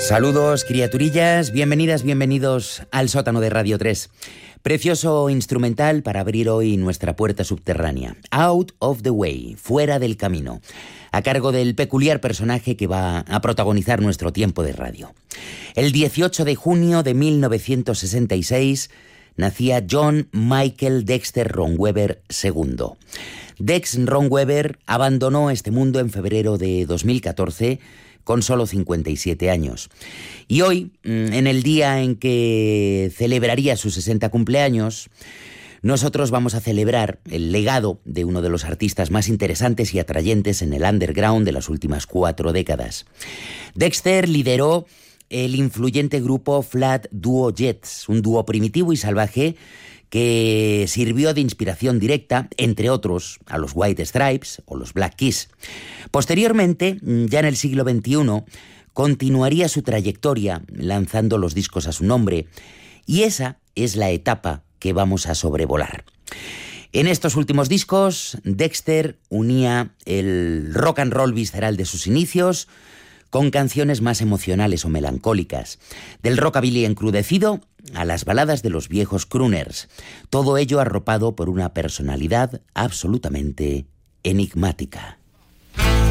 Saludos, criaturillas, bienvenidas, bienvenidos al sótano de Radio 3. Precioso instrumental para abrir hoy nuestra puerta subterránea. Out of the Way, fuera del camino, a cargo del peculiar personaje que va a protagonizar nuestro tiempo de radio. El 18 de junio de 1966 nacía John Michael Dexter Romweber II. Dex Romweber abandonó este mundo en febrero de 2014 con solo 57 años. Y hoy, en el día en que celebraría sus 60 cumpleaños, nosotros vamos a celebrar el legado de uno de los artistas más interesantes y atrayentes en el underground de las últimas 4 décadas. Dexter lideró el influyente grupo Flat Duo Jets, un dúo primitivo y salvaje que sirvió de inspiración directa, entre otros, a los White Stripes o los Black Keys. Posteriormente, ya en el siglo XXI, continuaría su trayectoria lanzando los discos a su nombre, y esa es la etapa que vamos a sobrevolar. En estos últimos discos, Dexter unía el rock and roll visceral de sus inicios con canciones más emocionales o melancólicas, del rockabilly encrudecido a las baladas de los viejos crooners, todo ello arropado por una personalidad absolutamente enigmática.